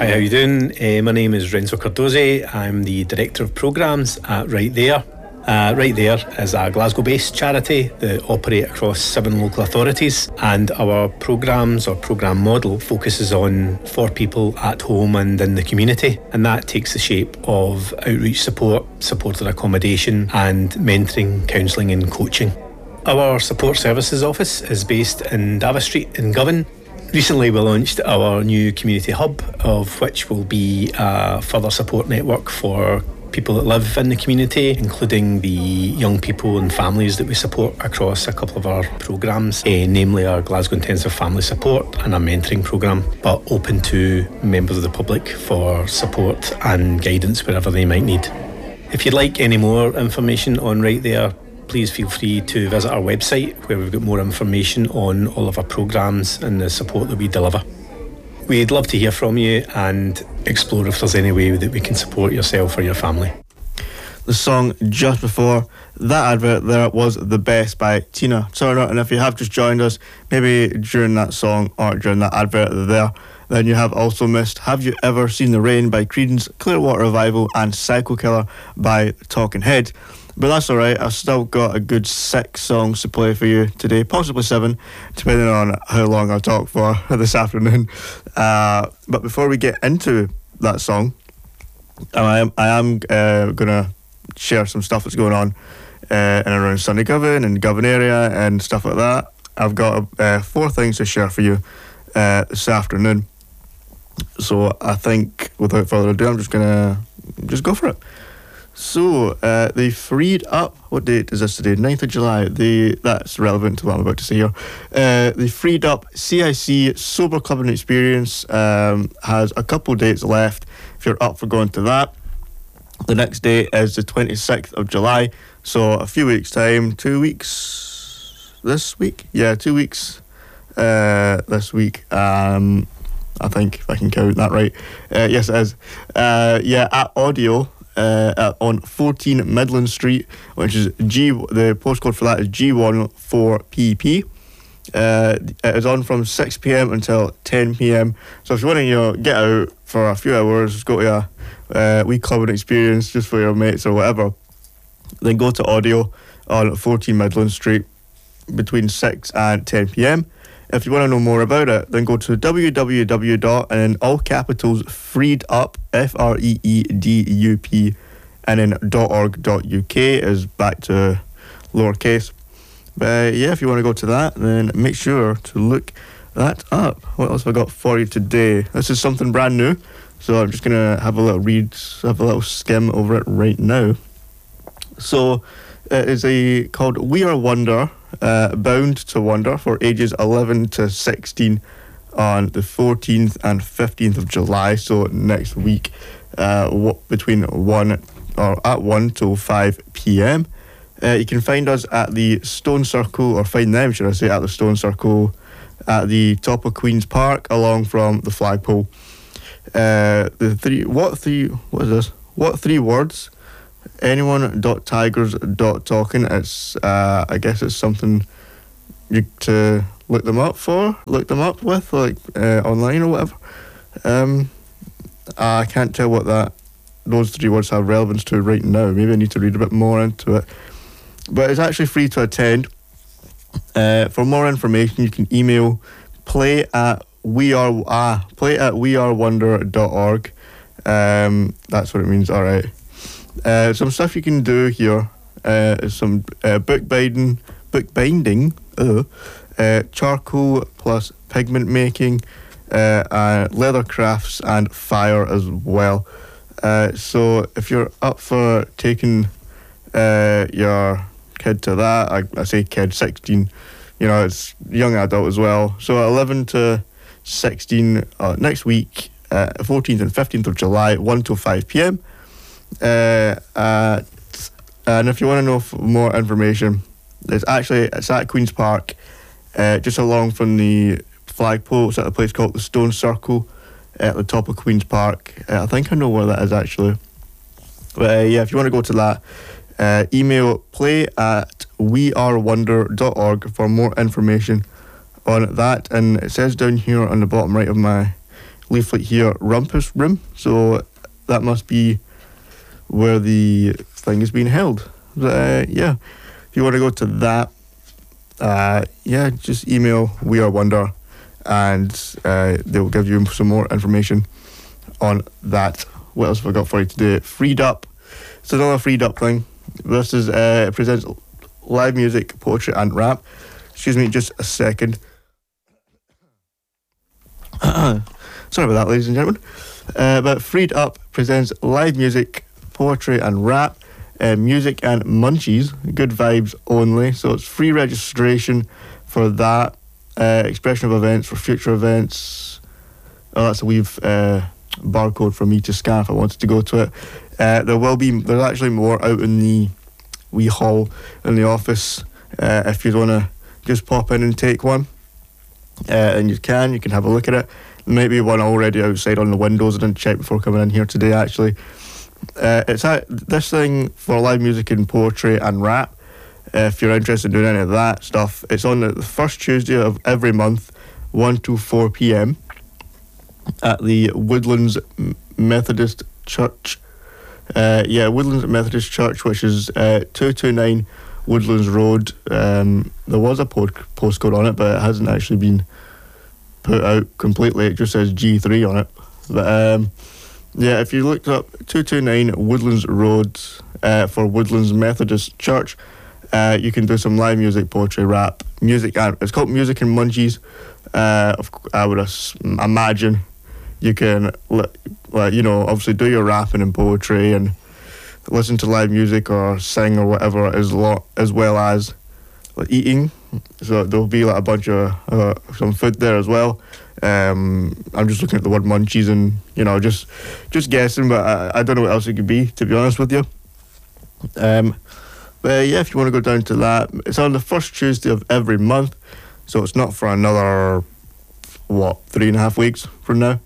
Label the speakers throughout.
Speaker 1: Hi, how you doing? My name is Renzo Cardozi. I'm the Director of Programmes at Right There. Right There is a Glasgow-based charity that operate across 7 local authorities, and our programmes or programme model focuses on for people at home and in the community, and that takes the shape of outreach support, supported accommodation and mentoring, counselling and coaching. Our support services office is based in Davos Street in Govan. Recently we launched our new community hub, of which will be a further support network for people that live in the community, including the young people and families that we support across a couple of our programmes, namely our Glasgow Intensive Family Support and our mentoring programme, but open to members of the public for support and guidance wherever they might need. If you'd like any more information on Right There, please feel free to visit our website, where we've got more information on all of our programmes and the support that we deliver. We'd love to hear from you and explore if there's any way that we can support yourself or your family.
Speaker 2: The song just before that advert there was The Best by Tina Turner, and if you have just joined us, maybe during that song or during that advert there, then you have also missed Have You Ever Seen the Rain by Creedence, Clearwater Revival and Psycho Killer by Talking Head. But that's alright, I've still got a good 6 songs to play for you today, possibly 7, depending on how long I talk for this afternoon. But before we get into that song, I am going to share some stuff that's going on in and around Sunday Govan and Govan area and stuff like that. I've got 4 things to share for you this afternoon. So I think, without further ado, I'm just going to go for it. So, they freed up, what date is this today? 9th of July. That's relevant to what I'm about to say here. The freed up CIC Sober Clubbing Experience has a couple dates left if you're up for going to that. The next day is the 26th of July, so a few weeks' time, 2 weeks this week? Yeah, 2 weeks this week. I think, if I can count that right. Yes, it is. At Audio. On 14 Midland Street, which is the postcode for that is G14PP. It is on from 6 p.m. until 10 p.m. So if you want to get out for a few hours, just go to a wee clubbing experience just for your mates or whatever, then go to Audio on 14 Midland Street between 6 and 10 p.m. If you want to know more about it, then go to www. and in all capitals freedup FREEDUP and then .org.uk is back to lowercase. But if you want to go to that, then make sure to look that up. What else have I got for you today? This is something brand new, so I'm just going to have a little read, have a little skim over it right now. So it is called We Are Wonder, Bound to Wonder, for ages 11 to 16 on the 14th and 15th of July, so next week, between 1 till 5 p.m. You can find us at the Stone Circle, or find them, should I say, at the Stone Circle at the top of Queen's Park, along from the flagpole. What three words? Anyone.tigers.talking. It's I guess it's something you to look them up with, like online or whatever. I can't tell what those 3 words have relevance to right now. Maybe I need to read a bit more into it. But it's actually free to attend. For more information, you can email play@wearewonder.org. That's what it means. All right. Some stuff you can do here is some bookbinding, charcoal plus pigment making, leather crafts and fire as well. So if you're up for taking your kid to that, I say kid, 16, it's young adult as well. So 11 to 16 next week, 14th and 15th of July, 1 till 5 p.m. And if you want to know more information, it's at Queen's Park, just along from the flagpole. It's at a place called the Stone Circle at the top of Queen's Park. I think I know where that is actually. But if you want to go to that, email play@wearewonder.org for more information on that. And it says down here on the bottom right of my leaflet here, Rumpus Room. So that must be where the thing is being held. But, yeah, if you want to go to that, just email We Are Wonder, and they'll give you some more information on that. What else have I got for you today? Freed Up. It's another Freed Up thing. This is it presents live music, poetry, and rap. Excuse me, just a second. Sorry about that, ladies and gentlemen. But Freed Up presents live music, poetry, and rap. Music and munchies, good vibes only. So it's free registration for that. Expression of events for future events. Oh, that's a wee barcode for me to scan if I wanted to go to it. There's actually more out in the wee hall in the office. If you want to just pop in and take one, and you can have a look at it. There might be one already outside on the windows. I didn't check before coming in here today, actually. It's this thing for live music and poetry and rap. If you're interested in doing any of that stuff, it's on the first Tuesday of every month, 1 to 4 p.m. at the Woodlands Methodist Church. Woodlands Methodist Church, which is 229 Woodlands Road. There was a postcode on it, but it hasn't actually been put out completely. It just says G3 on it. But if you looked up 229 Woodlands Road for Woodlands Methodist Church, you can do some live music, poetry, rap, music. It's called Music and Munchies. I would imagine you can, obviously do your rapping and poetry and listen to live music or sing or whatever, as well as eating. So there'll be a bunch of some food there as well. I'm just looking at the word munchies and just guessing, but I don't know what else it could be, to be honest with you. If you want to go down to that, it's on the first Tuesday of every month, so it's not for another 3.5 weeks from now.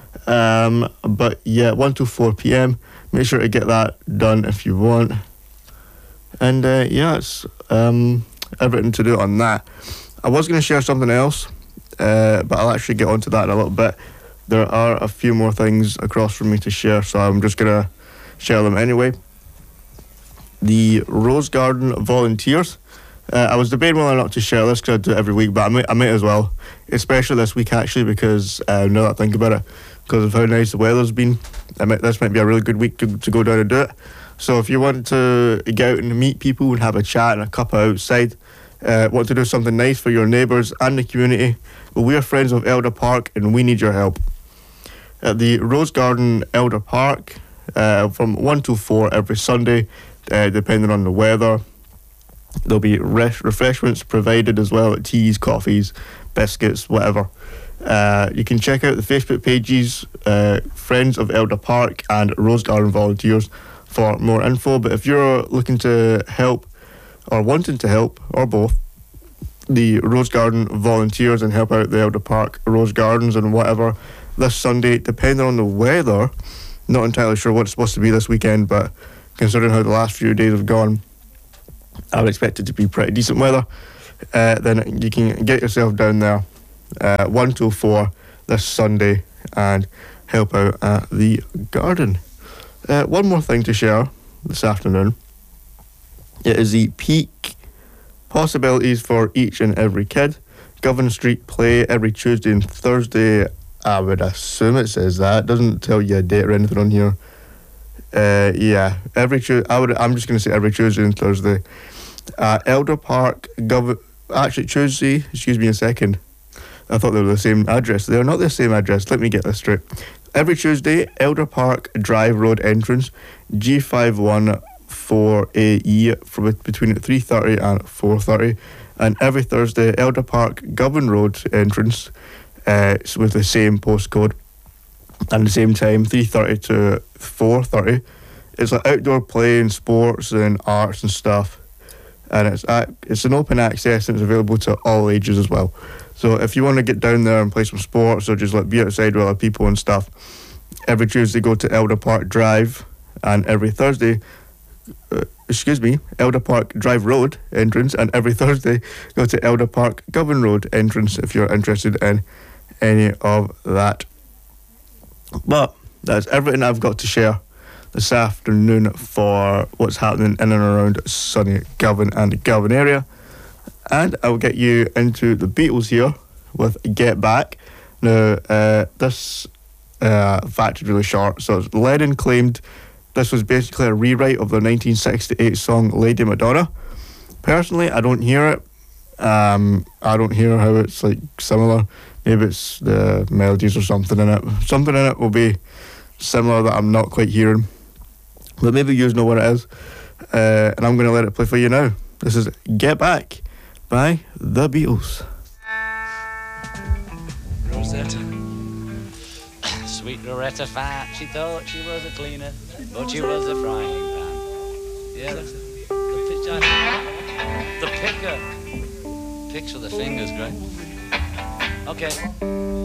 Speaker 2: 1 to 4 p.m. Make sure to get that done if you want. And it's everything to do on that. I was going to share something else, but I'll actually get onto that in a little bit. There are a few more things across from me to share, so I'm just going to share them anyway. The Rose Garden volunteers. I was debating whether or not to share this because I do it every week, but I might as well, especially this week actually, because now that I think about it, because of how nice the weather's been, this might be a really good week to go down and do it. So if you want to get out and meet people and have a chat and a cuppa outside, want to do something nice for your neighbours and the community, well, we are friends of Elder Park and we need your help. At the Rose Garden Elder Park, from 1 to 4 every Sunday, depending on the weather. There'll be refreshments provided as well, teas, coffees, biscuits, whatever. You can check out the Facebook pages, Friends of Elder Park and Rose Garden Volunteers for more info. But if you're looking to help or wanting to help, or both, the Rose Garden Volunteers and help out the Elder Park Rose Gardens and whatever this Sunday, depending on the weather, not entirely sure what it's supposed to be this weekend, but considering how the last few days have gone, I would expect it to be pretty decent weather. Then you can get yourself down there 1 till 4 this Sunday and help out at the garden. One more thing to share this afternoon. It is the peak possibilities for each and every kid. Govan Street play every Tuesday and Thursday. I would assume it says that. It doesn't tell you a date or anything on here. Every Tuesday. I'm just going to say every Tuesday and Thursday. Elder Park actually Tuesday. Excuse me a second. I thought they were the same address. They are not the same address. Let me get this straight. Every Tuesday, Elder Park Drive Road entrance, G514AE, from between 3:30 and 4:30, and every Thursday, Elder Park Govan Road entrance, with the same postcode and the same time, 3:30 to 4:30. It's like outdoor play and sports and arts and stuff, and it's an open access and it's available to all ages as well. So if you want to get down there and play some sports or just be outside with other people and stuff, every Tuesday go to Elder Park Drive, and every Thursday, Elder Park Drive Road entrance, and every Thursday go to Elder Park Govan Road entrance if you're interested in any of that. But that's everything I've got to share this afternoon for what's happening in and around sunny Govan and Govan area. And I'll get you into the Beatles here with Get Back. Now, this fact is really short. So Lennon claimed this was basically a rewrite of the 1968 song Lady Madonna. Personally, I don't hear it. I don't hear how it's like similar. Maybe it's the melodies or something in it. Something in it will be similar that I'm not quite hearing. But maybe you know what it is. And I'm going to let it play for you now. This is Get Back by The Beatles.
Speaker 3: Rosetta, sweet Loretta Fat, she thought she was a cleaner, but she was a frying pan. Yeah, that's it. The picker. Picks with the fingers, great. Okay.